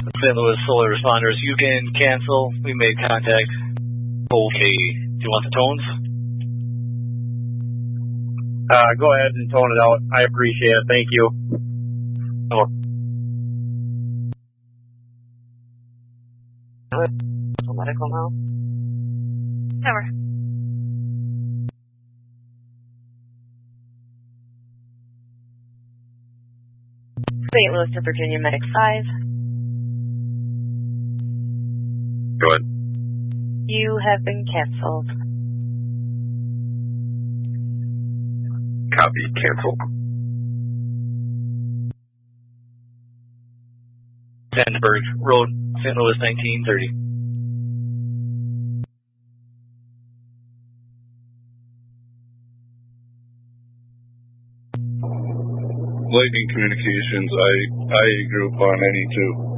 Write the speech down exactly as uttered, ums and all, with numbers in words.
Saint Louis Solar Responders, you can cancel. We made contact. Okay. Do you want the tones? Uh, go ahead and tone it out. I appreciate it. Thank you. Oh. Medical now? Never. Saint Louis to Virginia Medic five. Go ahead. You have been canceled. Copy. Cancel. Vandenberg Road, Saint Louis nineteen thirty. Lightning Communications, I, I group on any two.